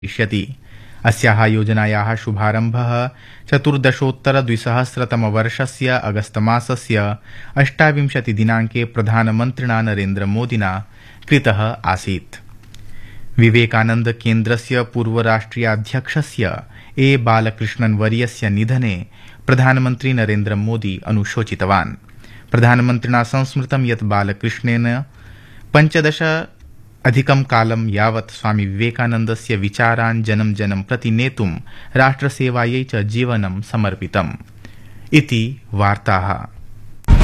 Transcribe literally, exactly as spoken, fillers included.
भविष्यति। अस्याः योजनायाः शुभारम्भः चतुर्दशोत्तरद्विसहस्रतमवर्षस्य अगस्तमासस्य अष्टाविंशतिदिनाङ्के प्रधानमन्त्रिणा नरेन्द्रमोदिना कृतः आसीत्। विवेकानन्दकेन्द्रस्य पूर्वराष्ट्रियाध्यक्षस्य ए बालकृष्णन्वर्यस्य निधने प्रधानमन्त्री नरेन्द्रमोदी अनुशोचितवान्। प्रधानमन्त्रिणा संस्मृतं यत् बालकृष्णेन पञ्चदश अधिकं कालं यावत् स्वामी विवेकानन्दस्य विचारान् जनं जनं प्रति नेतुं राष्ट्रसेवायै च जीवनं समर्पितम् इति वार्ताः।